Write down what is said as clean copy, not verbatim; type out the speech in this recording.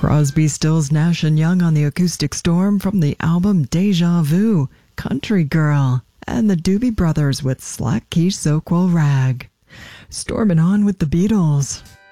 Crosby, Stills, Nash & Young on the acoustic storm from the album Deja Vu, Country Girl, and the Doobie Brothers with Slack Key Soquel Rag. Storming on with the Beatles.